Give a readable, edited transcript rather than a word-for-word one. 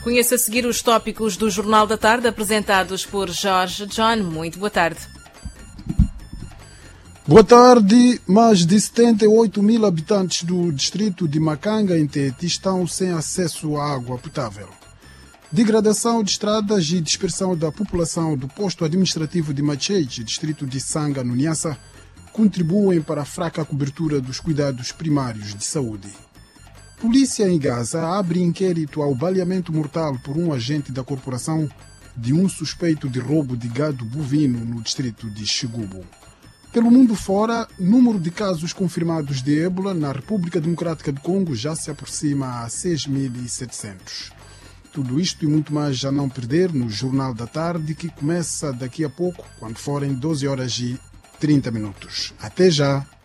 Conheça a seguir os tópicos do Jornal da Tarde, apresentados por Jorge John. Muito boa tarde. Boa tarde. Mais de 78 mil habitantes do distrito de Macanga, em Tete, estão sem acesso à água potável. Degradação de estradas e dispersão da população do posto administrativo de Macheche, distrito de Sanga, no Niassa, contribuem para a fraca cobertura dos cuidados primários de saúde. Polícia em Gaza abre inquérito ao baleamento mortal por um agente da corporação de um suspeito de roubo de gado bovino no distrito de Xigubo. Pelo mundo fora, número de casos confirmados de ébola na República Democrática do Congo já se aproxima a 6.700. Tudo isto e muito mais já não perder no Jornal da Tarde, que começa daqui a pouco, quando forem 12 horas e 30 minutos. Até já!